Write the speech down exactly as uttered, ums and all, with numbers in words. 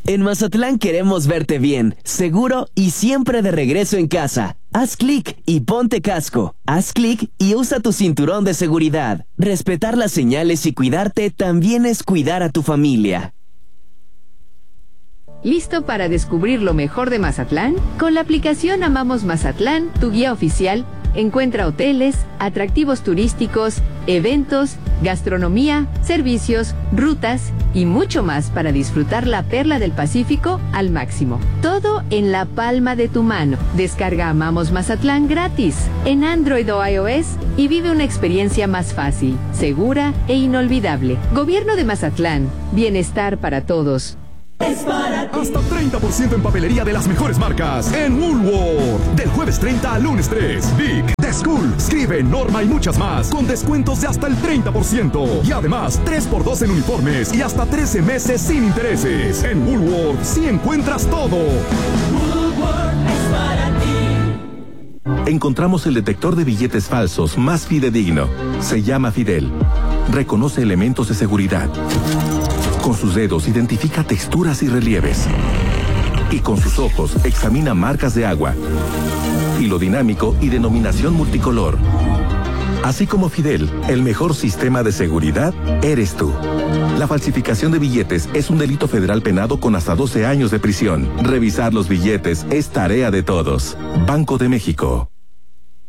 En Mazatlán queremos verte bien, seguro y siempre de regreso en casa. Haz clic y ponte casco. Haz clic y usa tu cinturón de seguridad. Respetar las señales y cuidarte también es cuidar a tu familia. ¿Listo para descubrir lo mejor de Mazatlán? Con la aplicación Amamos Mazatlán, tu guía oficial, encuentra hoteles, atractivos turísticos, eventos, gastronomía, servicios, rutas y mucho más para disfrutar la perla del Pacífico al máximo. Todo en la palma de tu mano. Descarga Amamos Mazatlán gratis en Android o iOS y vive una experiencia más fácil, segura e inolvidable. Gobierno de Mazatlán. Bienestar para todos. Es para ti. Hasta treinta por ciento en papelería de las mejores marcas en Woolworth. Del jueves treinta al lunes tres. Big, The School, Scribe, Norma y muchas más. Con descuentos de hasta el treinta por ciento. Y además, tres por dos en uniformes y hasta trece meses sin intereses. En Woolworth sí encuentras todo. Woolworth es para ti. Encontramos el detector de billetes falsos más fidedigno. Se llama Fidel. Reconoce elementos de seguridad. Con sus dedos identifica texturas y relieves. Y con sus ojos examina marcas de agua, hilo dinámico y denominación multicolor. Así como Fidel, el mejor sistema de seguridad eres tú. La falsificación de billetes es un delito federal penado con hasta doce años de prisión. Revisar los billetes es tarea de todos. Banco de México.